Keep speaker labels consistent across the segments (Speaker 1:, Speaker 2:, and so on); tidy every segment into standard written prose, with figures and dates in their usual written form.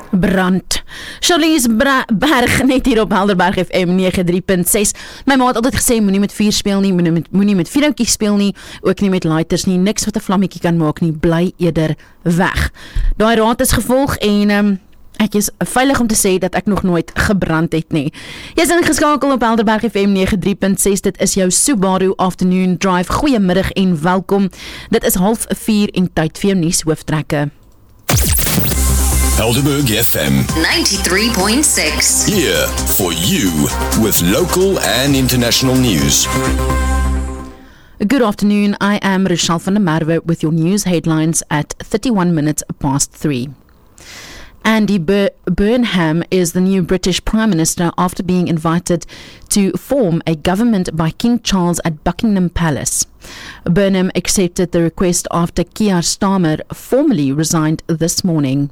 Speaker 1: Brand. Charlies Berg net hier op Helderberg FM 93.6. My ma het altyd gesê moenie met vuur speel nie, moenie met vuurhoutjies speel nie, ook nie met lighters nie, niks wat 'n vlammetjie kan maak nie, bly eerder weg. Daai raad is gevolg en ek is veilig om te sê dat ek nog nooit gebrand het nie. Jy is ingeskakel op Helderberg FM 93.6. Dit is jou Subaru Afternoon Drive. Goeiemiddag en welkom. Dit is 3:30 en tyd vir jou nuus hooftrekke.
Speaker 2: Helderberg FM
Speaker 3: 93.6.
Speaker 2: here for you with local and international news.
Speaker 1: Good afternoon, I am Rochelle van der Merwe with your news headlines at 31 minutes past 3. Andy Burnham is the new British Prime Minister after being invited to form a government by King Charles at Buckingham Palace. Burnham accepted the request after Keir Starmer formally resigned this morning.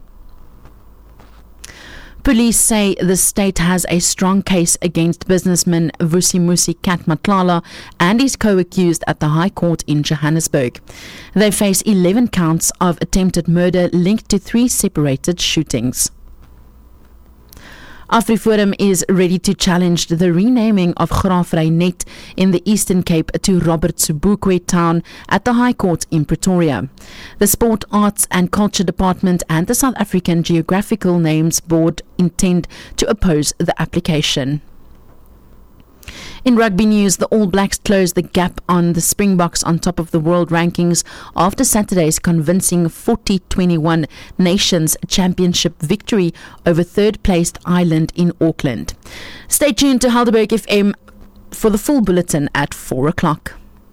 Speaker 1: Police say the state has a strong case against businessman Vusimusi Kat Matlala and his co-accused at the High Court in Johannesburg. They face 11 counts of attempted murder linked to 3 separated shootings. AfriForum is ready to challenge the renaming of Graafrenet in the Eastern Cape to Robert Sobukwe Town at the High Court in Pretoria. The Sport, Arts and Culture Department and the South African Geographical Names Board intend to oppose the application. In rugby news, the All Blacks closed the gap on the Springboks on top of the world rankings after Saturday's convincing 40-21 Nations Championship victory over third-placed Ireland in Auckland. Stay tuned to Helderberg FM for the full bulletin at 4 o'clock.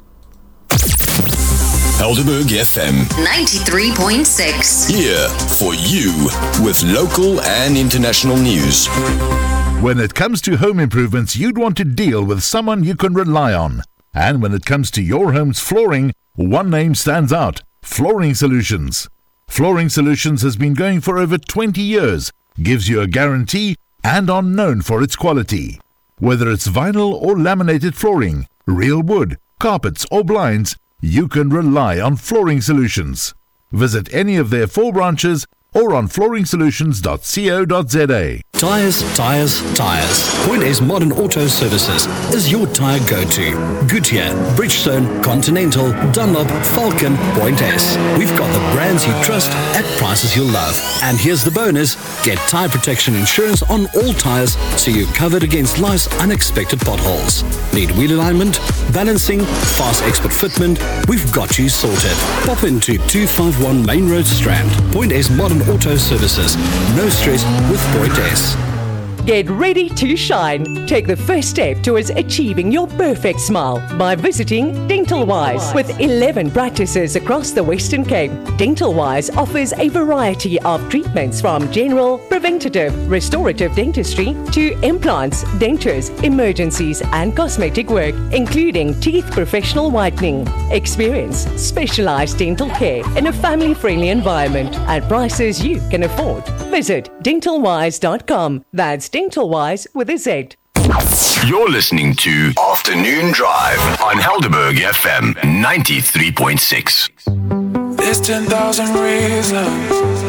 Speaker 2: Helderberg FM
Speaker 3: 93.6.
Speaker 2: here for you with local and international news.
Speaker 4: When it comes to home improvements, you'd want to deal with someone you can rely on. And when it comes to your home's flooring, one name stands out: Flooring Solutions. Flooring Solutions has been going for over 20 years, gives you a guarantee, and are known for its quality. Whether it's vinyl or laminated flooring, real wood, carpets or blinds, you can rely on Flooring Solutions. Visit any of their 4 branches or on flooringsolutions.co.za.
Speaker 5: Tyres. Point A's Modern Auto Services is your tyre go-to. Goodyear, Bridgestone, Continental, Dunlop, Falcon, Point A's. We've got the brands you trust at prices you'll love. And here's the bonus: get tyre protection insurance on all tyres so you're covered against life's unexpected potholes. Need wheel alignment, balancing, fast expert fitment? We've got you sorted. Pop into 251 Main Road Strand. Point A's Modern Auto Services. No stress with Point A's.
Speaker 6: Get ready to shine. Take the first step towards achieving your perfect smile by visiting Dental Wise. With 11 practices across the Western Cape, Dental Wise offers a variety of treatments from general, preventative, restorative dentistry to implants, dentures, emergencies and cosmetic work, including teeth professional whitening. Experience specialized dental care in a family-friendly environment at prices you can afford. Visit dentalwise.com. That's Dental Wise with a Z.
Speaker 2: You're listening to Afternoon Drive on Helderberg FM 93.6.
Speaker 7: There's 10,000 reasons